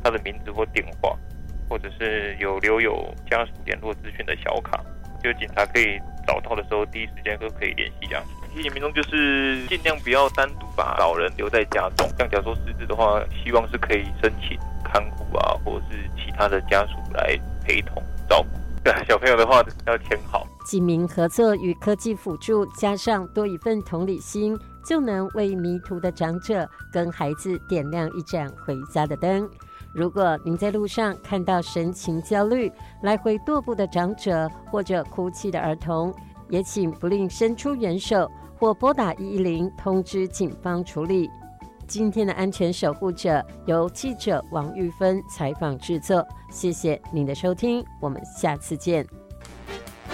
他的名字或电话，或者是留有家属联络资讯的小卡，就警察可以找到的时候第一时间都可以联系家属。提醒民众就是尽量不要单独把老人留在家中，像假如说失智的话，希望是可以申请看护啊，或者是其他的家属来陪同照顾。对，小朋友的话要牵好。 警民合作与科技辅助，加上多一份同理心，就能为迷途的长者跟孩子点亮一盏回家的灯。如果您在路上看到神情焦虑、来回踱步的长者或者哭泣的儿童，也请不吝伸出援手或拨打110通知警方处理。今天的安全守护者由记者王玉芬采访制作，谢谢您的收听，我们下次见。